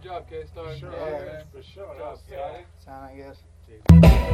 job, K-Star. Sure, Yeah, man. For sure. Good job, Scotty. Sound, I guess.